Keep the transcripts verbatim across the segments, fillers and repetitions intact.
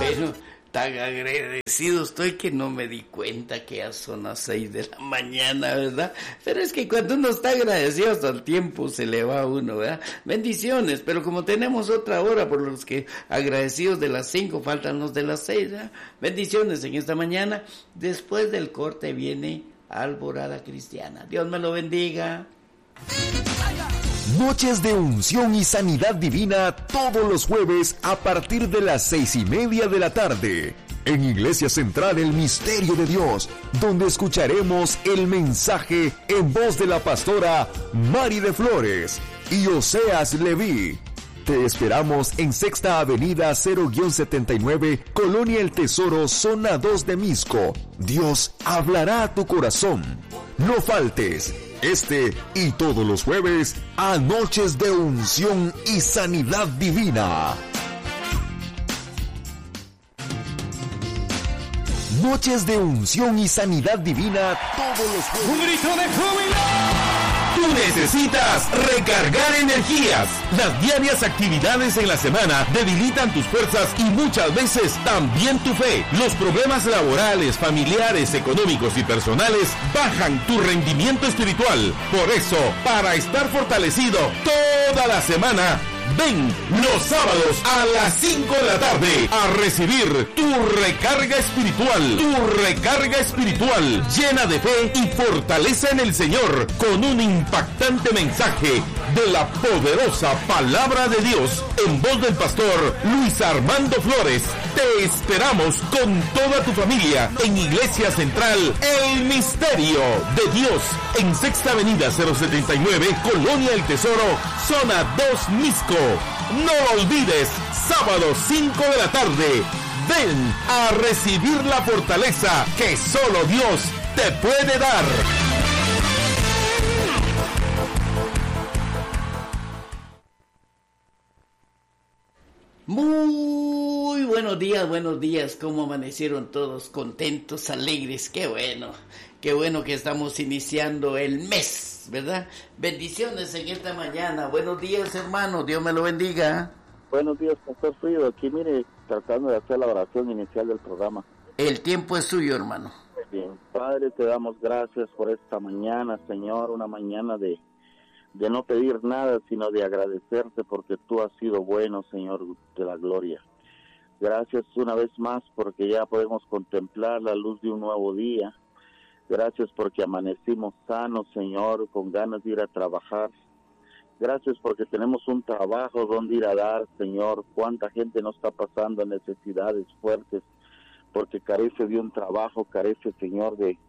bueno, tan agradecido estoy que no me di cuenta que ya son las seis de la mañana, ¿verdad? Pero es que cuando uno está agradecido hasta el tiempo se le va a uno, ¿verdad? Bendiciones, pero como tenemos otra hora por los que agradecidos de las cinco, faltan los de las seis, ¿verdad? Bendiciones en esta mañana. Después del corte viene Alborada Cristiana. Dios me lo bendiga. Noches de unción y sanidad divina todos los jueves a partir de las seis y media de la tarde. En Iglesia Central El Misterio de Dios, donde escucharemos el mensaje en voz de la pastora Mari de Flores y Oseas Leví. Te esperamos en Sexta Avenida cero setenta y nueve, Colonia El Tesoro, Zona dos de Misco. Dios hablará a tu corazón. No faltes. Este y todos los jueves a Noches de Unción y Sanidad Divina. Noches de Unción y Sanidad Divina todos los jueves. ¡Un grito de júbilo! Tú necesitas recargar energías. Las diarias actividades en la semana debilitan tus fuerzas y muchas veces también tu fe. Los problemas laborales, familiares, económicos y personales bajan tu rendimiento espiritual. Por eso, para estar fortalecido toda la semana, ven los sábados a las cinco de la tarde a recibir tu recarga espiritual, tu recarga espiritual llena de fe y fortaleza en el Señor, con un impactante mensaje de la poderosa palabra de Dios en voz del pastor Luis Armando Flores. Te esperamos con toda tu familia en Iglesia Central El Misterio de Dios, en Sexta Avenida cero setenta y nueve, Colonia El Tesoro, Zona dos Misco. No lo olvides, sábado cinco de la tarde. Ven a recibir la fortaleza que solo Dios te puede dar. Muy buenos días, buenos días. ¿Cómo amanecieron todos? Contentos, alegres. Qué bueno, qué bueno que estamos iniciando el mes, ¿verdad? Bendiciones en esta mañana. Buenos días, hermano. Dios me lo bendiga. Buenos días, Pastor Frido. Aquí, mire, tratando de hacer la oración inicial del programa. El tiempo es suyo, hermano. Bien. Padre, te damos gracias por esta mañana, Señor. Una mañana de... de no pedir nada, sino de agradecerte porque tú has sido bueno, Señor de la gloria. Gracias una vez más porque ya podemos contemplar la luz de un nuevo día. Gracias porque amanecimos sanos, Señor, con ganas de ir a trabajar. Gracias porque tenemos un trabajo donde ir a dar, Señor. Cuánta gente no está pasando necesidades fuertes porque carece de un trabajo, carece, Señor, de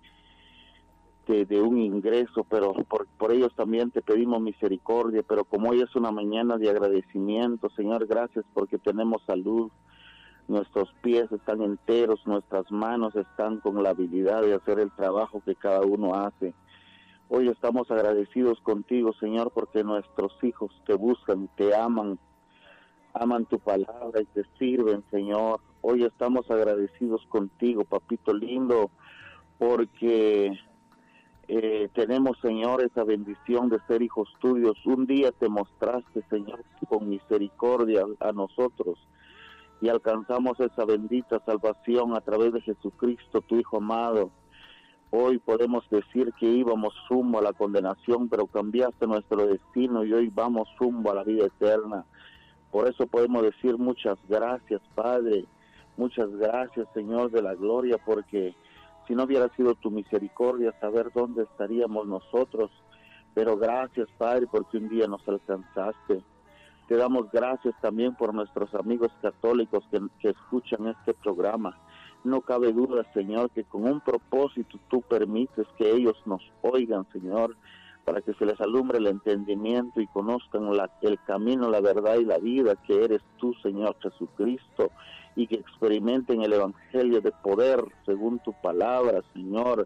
De, de un ingreso, pero por, por ellos también te pedimos misericordia, pero como hoy es una mañana de agradecimiento, Señor, gracias porque tenemos salud, nuestros pies están enteros, nuestras manos están con la habilidad de hacer el trabajo que cada uno hace. Hoy estamos agradecidos contigo, Señor, porque nuestros hijos te buscan, te aman, aman tu palabra y te sirven, Señor. Hoy estamos agradecidos contigo, papito lindo, porque Eh, tenemos, Señor, esa bendición de ser hijos tuyos. Un día te mostraste, Señor, con misericordia a nosotros y alcanzamos esa bendita salvación a través de Jesucristo, tu Hijo amado. Hoy podemos decir que íbamos rumbo a la condenación, pero cambiaste nuestro destino y hoy vamos rumbo a la vida eterna. Por eso podemos decir muchas gracias, Padre, muchas gracias, Señor de la gloria, porque si no hubiera sido tu misericordia, saber dónde estaríamos nosotros. Pero gracias, Padre, porque un día nos alcanzaste. Te damos gracias también por nuestros amigos católicos que, que escuchan este programa. No cabe duda, Señor, que con un propósito tú permites que ellos nos oigan, Señor, para que se les alumbre el entendimiento y conozcan la, el camino, la verdad y la vida que eres tú, Señor Jesucristo, y que experimenten el evangelio de poder según tu palabra, Señor.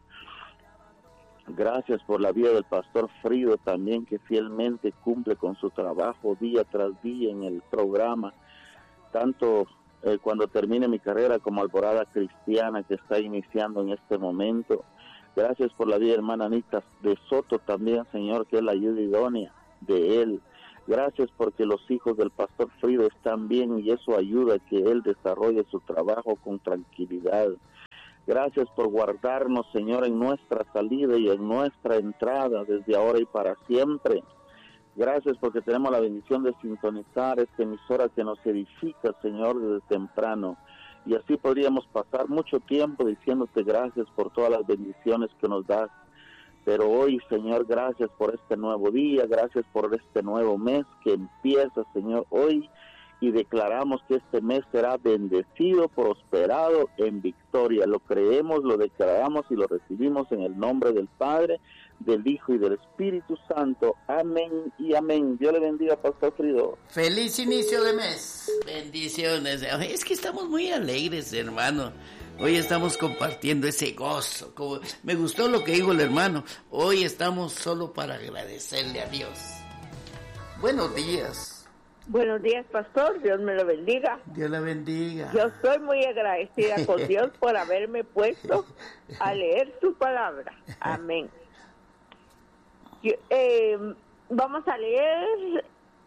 Gracias por la vida del pastor Frido también, que fielmente cumple con su trabajo día tras día en el programa, tanto eh, cuando termine mi carrera como Alborada Cristiana que está iniciando en este momento. Gracias por la vida de hermana Anita de Soto también, Señor, que es la ayuda idónea de él. Gracias porque los hijos del pastor Frido están bien y eso ayuda a que él desarrolle su trabajo con tranquilidad. Gracias por guardarnos, Señor, en nuestra salida y en nuestra entrada desde ahora y para siempre. Gracias porque tenemos la bendición de sintonizar esta emisora que nos edifica, Señor, desde temprano. Y así podríamos pasar mucho tiempo diciéndote gracias por todas las bendiciones que nos das. Pero hoy, Señor, gracias por este nuevo día, gracias por este nuevo mes que empieza, Señor, hoy. Y declaramos que este mes será bendecido, prosperado en victoria. Lo creemos, lo declaramos y lo recibimos en el nombre del Padre, del Hijo y del Espíritu Santo. Amén y amén. Dios le bendiga, Pastor Frido. Feliz inicio de mes. Bendiciones. Es que estamos muy alegres, hermano. Hoy estamos compartiendo ese gozo. Como me gustó lo que dijo el hermano. Hoy estamos solo para agradecerle a Dios. Buenos días. Buenos días, pastor. Dios me lo bendiga. Dios la bendiga. Yo estoy muy agradecida con Dios por haberme puesto a leer su palabra. Amén. Yo, eh, vamos a leer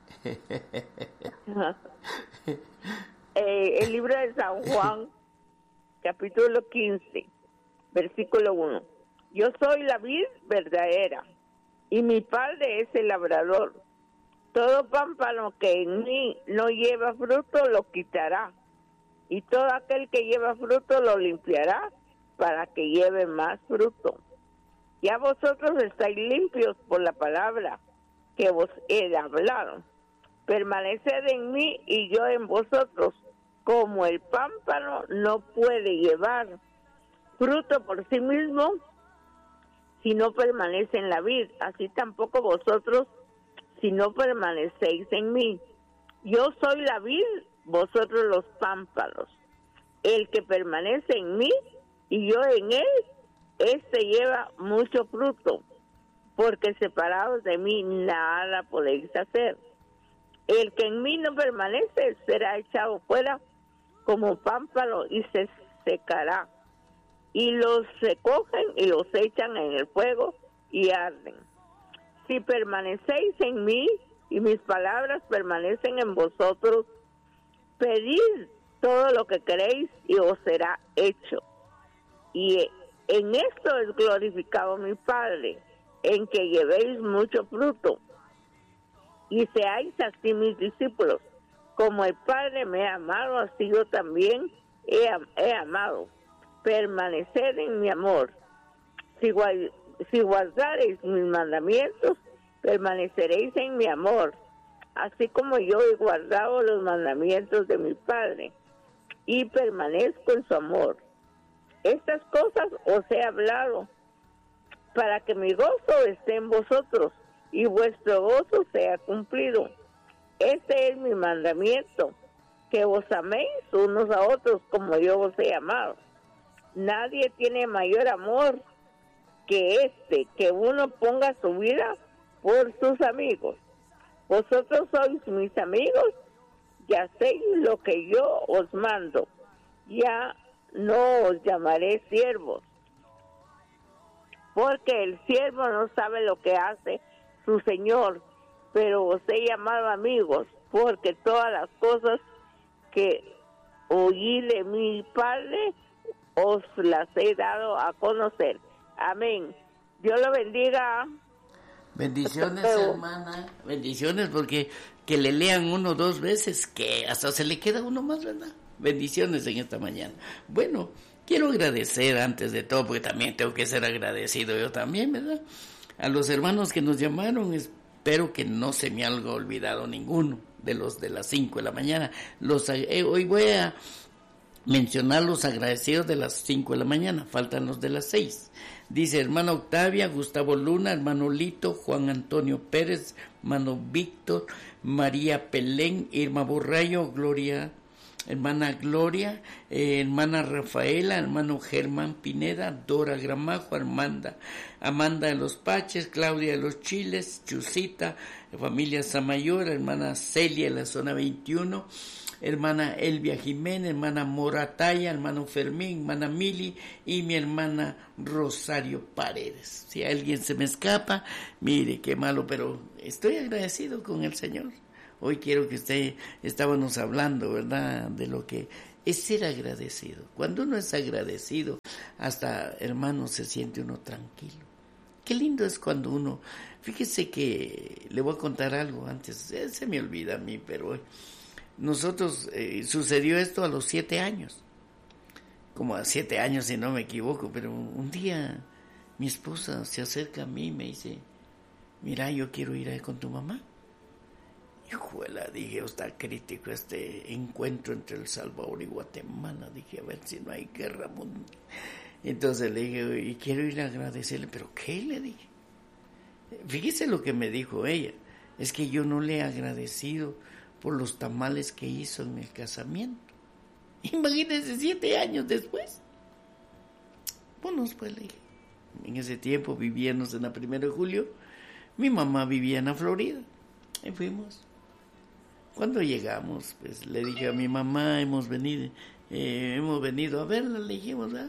eh, el libro de San Juan, capítulo quince, versículo uno. Yo soy la vid verdadera y mi padre es el labrador. Todo pámpano que en mí no lleva fruto lo quitará, y todo aquel que lleva fruto lo limpiará para que lleve más fruto. Ya vosotros estáis limpios por la palabra que vos he hablado. Permaneced en mí y yo en vosotros, como el pámpano no puede llevar fruto por sí mismo si no permanece en la vid, así tampoco vosotros si no permanecéis en mí. Yo soy la vid, vosotros los pámpanos. El que permanece en mí y yo en él, este lleva mucho fruto, porque separados de mí nada podéis hacer. El que en mí no permanece será echado fuera como pámpano y se secará. Y los recogen y los echan en el fuego y arden. Si permanecéis en mí y mis palabras permanecen en vosotros, pedid todo lo que queréis y os será hecho. Y en esto es glorificado mi Padre, en que llevéis mucho fruto y seáis así mis discípulos. Como el Padre me ha amado, así yo también he, he amado. Permaneced en mi amor. Si guay, Si guardareis mis mandamientos, permaneceréis en mi amor, así como yo he guardado los mandamientos de mi Padre, y permanezco en su amor. Estas cosas os he hablado, para que mi gozo esté en vosotros, y vuestro gozo sea cumplido. Este es mi mandamiento, que os améis unos a otros como yo os he amado. Nadie tiene mayor amor que este, que uno ponga su vida por sus amigos. Vosotros sois mis amigos, ya hacéis lo que yo os mando. Ya no os llamaré siervos, porque el siervo no sabe lo que hace su señor, pero os he llamado amigos, porque todas las cosas que oí de mi Padre os las he dado a conocer. Amén. Dios lo bendiga. Bendiciones, hermana. Bendiciones, porque que le lean uno dos veces, que hasta se le queda uno más, ¿verdad? Bendiciones en esta mañana. Bueno, quiero agradecer antes de todo, porque también tengo que ser agradecido yo también, ¿verdad? A los hermanos que nos llamaron, espero que no se me haya olvidado ninguno de los de las cinco de la mañana. Los eh, hoy voy a mencionar los agradecidos de las cinco de la mañana, faltan los de las seis. Dice hermana Octavia, Gustavo Luna, hermano Lito, Juan Antonio Pérez, hermano Víctor, María Pelén, Irma Borrayo, Gloria, hermana Gloria, eh, hermana Rafaela, hermano Germán Pineda, Dora Gramajo, Armanda, Amanda de los Paches, Claudia de los Chiles, Chusita, familia Samayor, hermana Celia de la zona veintiuno, hermana Elvia Jiménez, hermana Morataya, hermano Fermín, hermana Mili y mi hermana Rosario Paredes. Si alguien se me escapa, mire qué malo, pero estoy agradecido con el Señor. Hoy quiero que usted, estábamos hablando, ¿verdad?, de lo que es ser agradecido. Cuando uno es agradecido, hasta, hermano, se siente uno tranquilo. Qué lindo es cuando uno, fíjese que le voy a contar algo antes, eh, se me olvida a mí, pero nosotros, eh, sucedió esto a los siete años, como a siete años si no me equivoco, pero un día mi esposa se acerca a mí y me dice, mira, yo quiero ir a con tu mamá. Yo, juela, dije, está crítico este encuentro entre El Salvador y Guatemala, dije, a ver si no hay guerra mundial. Entonces le dije, y quiero ir a agradecerle, ¿pero qué? Le dije. Fíjese lo que me dijo ella, es que yo no le he agradecido por los tamales que hizo en el casamiento. Imagínense, siete años después. Bueno, pues le dije, en ese tiempo vivíamos en la primera de julio, mi mamá vivía en la Florida, y fuimos. Cuando llegamos, pues le dije a mi mamá, hemos venido, eh, hemos venido a verla, le dijimos, ¿verdad?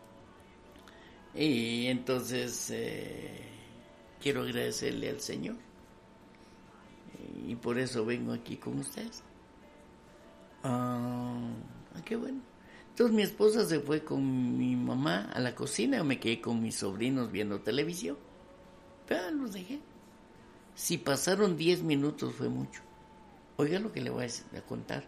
Y entonces eh, quiero agradecerle al Señor y por eso vengo aquí con ustedes. Ah, qué bueno. Entonces mi esposa se fue con mi mamá a la cocina, me quedé con mis sobrinos viendo televisión, pero los dejé. Si pasaron diez minutos fue mucho. Oiga lo que le voy a contar.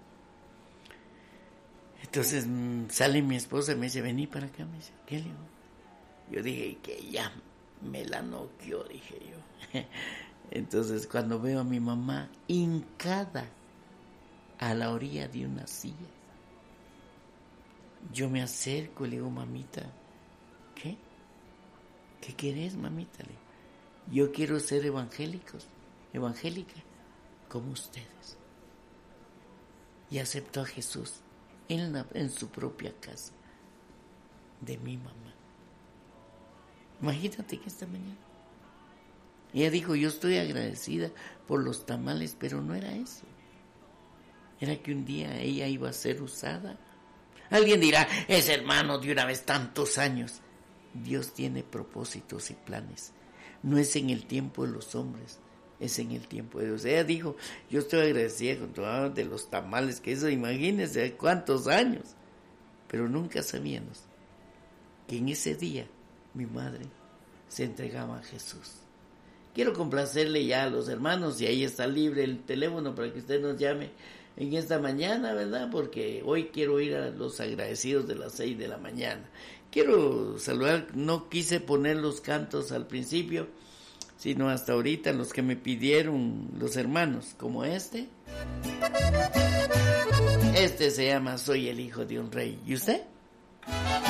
Entonces sale mi esposa y me dice, vení para acá, me dice, ¿qué le digo? Yo dije que ya me la noqueó, dije yo. Entonces cuando veo a mi mamá hincada a la orilla de una silla, yo me acerco y le digo, mamita, ¿qué? ¿Qué querés, mamita? Le digo, yo quiero ser evangélicos, evangélica, como ustedes. Y aceptó a Jesús en, la, en su propia casa de mi mamá. Imagínate que esta mañana ella dijo, yo estoy agradecida por los tamales, pero no era eso. Era que un día ella iba a ser usada. Alguien dirá, es hermano de una vez tantos años. Dios tiene propósitos y planes. No es en el tiempo de los hombres, es en el tiempo de Dios. Ella dijo, yo estoy agradecida con tu mamá de los tamales, que eso imagínense cuántos años. Pero nunca sabíamos que en ese día mi madre se entregaba a Jesús. Quiero complacerle ya a los hermanos y ahí está libre el teléfono para que usted nos llame en esta mañana, ¿verdad? Porque hoy quiero ir a los agradecidos de las seis de la mañana. Quiero saludar, no quise poner los cantos al principio, sino hasta ahorita los que me pidieron los hermanos, como este. Este se llama Soy el hijo de un rey. ¿Y usted?